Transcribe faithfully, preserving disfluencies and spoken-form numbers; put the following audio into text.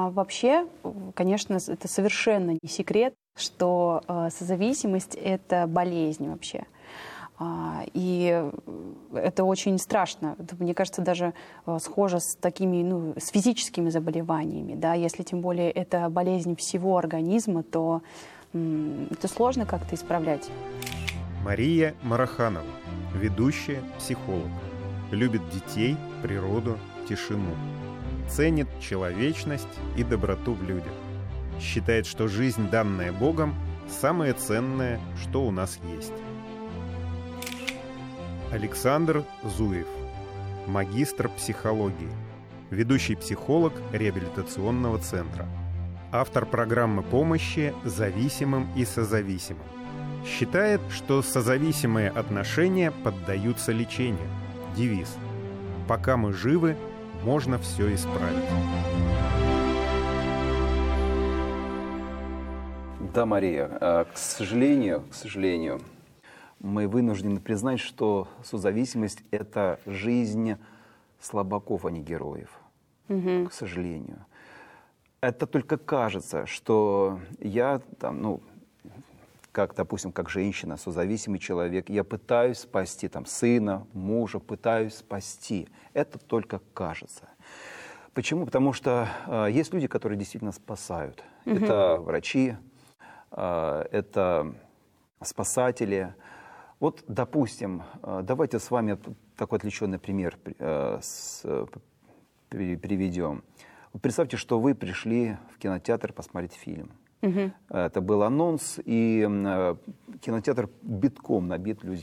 А вообще, конечно, это совершенно не секрет, что э, созависимость — это болезнь вообще. А, и это очень страшно. Это, мне кажется, даже э, схоже с такими, ну, с физическими заболеваниями. Да? Если тем более это болезнь всего организма, то м, это сложно как-то исправлять. Мария Мараханова, ведущая, психолог. Любит детей, природу, тишину. Ценит человечность и доброту в людях. Считает, что жизнь, данная Богом, самое ценное, что у нас есть. Александр Зуев, магистр психологии, ведущий психолог реабилитационного центра, автор программы помощи зависимым и созависимым. Считает, что созависимые отношения поддаются лечению. Девиз: «Пока мы живы, можно все исправить». Да, Мария, к сожалению, к сожалению, мы вынуждены признать, что созависимость – это жизнь слабаков, а не героев. Угу. К сожалению. Это только кажется, что я, там, ну, как, допустим, как женщина, созависимый человек, я пытаюсь спасти там, сына, мужа, пытаюсь спасти. Это только кажется. Почему? Потому что э, есть люди, которые действительно спасают. Угу. Это врачи, э, это спасатели. Вот, допустим, э, давайте с вами такой отвлеченный пример э, с, э, приведем. Представьте, что вы пришли в кинотеатр посмотреть фильм. Угу. Это был анонс, и э, кинотеатр битком набит людьми.